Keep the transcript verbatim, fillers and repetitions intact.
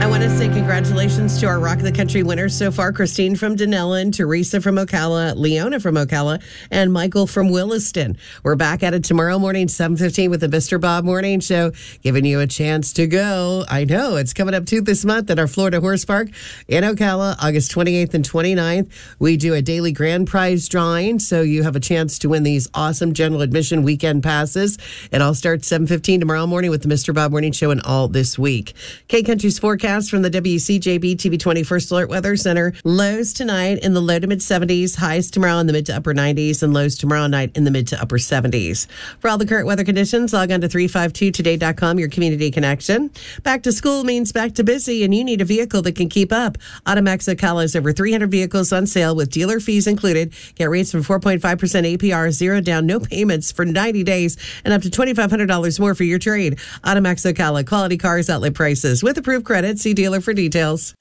want to say congratulations to our Rock of the Country winners so far. Christine from Dunellen, Teresa from Ocala, Leona from Ocala, and Michael from Williston. We're back at it tomorrow morning, seven fifteen with the Mister Bob Morning Show, giving you a chance to go. I know, it's coming up too this month at our Florida Horse Park in Ocala, August twenty-eighth and twenty-ninth. We do a daily grand prize drawing, so you have a chance to win these awesome general admission weekend passes. It all starts seven fifteen tomorrow morning with the Mister Bob Morning Show and all this week. K-Country's forecast from the W C J B T V twenty-first Alert Weather Center. Lows tonight in the low to mid seventies, highs tomorrow in the mid to upper nineties, and lows tomorrow night in the mid to upper seventies. For all the current weather conditions, log on to three five two today dot com, your community connection. Back to school means back to busy, and you need a vehicle that can keep up. Automax Ocala has over three hundred vehicles on sale with dealer fees included. Get rates from four point five percent A P R, zero down, no payments for ninety days, and up to twenty-five hundred dollars more for your trade. Automax Ocala, quality cars, outlet prices. With approved credit, see dealer for details.